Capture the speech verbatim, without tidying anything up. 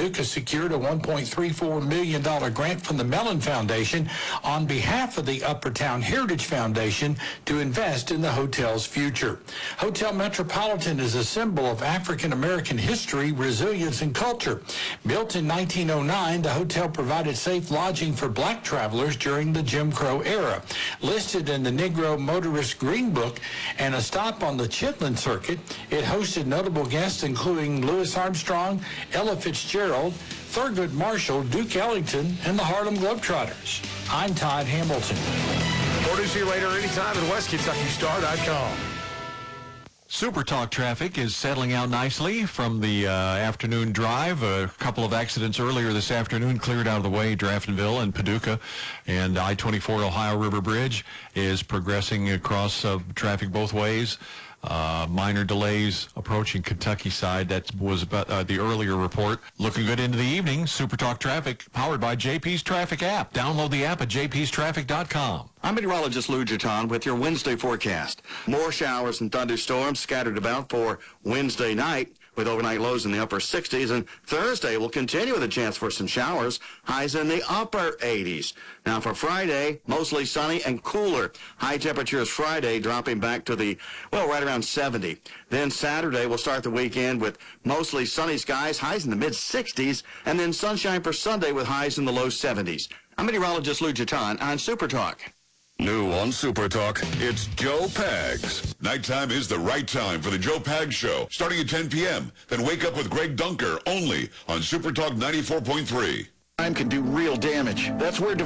Paducah secured a one point three four million dollars grant from the Mellon Foundation on behalf of the Uppertown Heritage Foundation to invest in the hotel's future. Hotel Metropolitan is a symbol of African American history, resilience, and culture. Built in nineteen oh nine, the hotel provided safe lodging for black travelers during the Jim Crow era. Listed in the Negro Motorist Green Book and a stop on the Chitlin Circuit, it hosted notable guests including Louis Armstrong, Ella Fitzgerald, Thurgood Marshall, Duke Ellington, and the Harlem Globetrotters. I'm Todd Hamilton. More news here later anytime at West Kentucky Star dot com. Super Talk traffic is settling out nicely from the uh, afternoon drive. A couple of accidents earlier this afternoon cleared out of the way. Draftonville and Paducah, and I twenty-four Ohio River Bridge is progressing across uh, traffic both ways. Uh, minor delays approaching Kentucky side. That was about uh, the earlier report. Looking good into the evening. Super Talk traffic powered by J P's Traffic app. Download the app at j p's traffic dot com. I'm meteorologist Lou Jerton with your Wednesday forecast. More showers and thunderstorms scattered about for Wednesday night, with overnight lows in the upper sixties, and Thursday will continue with a chance for some showers, highs in the upper eighties. Now for Friday, mostly sunny and cooler. High temperatures Friday dropping back to the, well, right around seventy. Then Saturday, we'll start the weekend with mostly sunny skies, highs in the mid sixties, and then sunshine for Sunday with highs in the low seventies. I'm meteorologist Lou Jerton on Super Talk. New on Super Talk, it's Joe Pags. Nighttime is the right time for the Joe Pags Show, starting at ten p.m. Then wake up with Greg Dunker, only on Super Talk ninety-four point three. Time can do real damage. That's where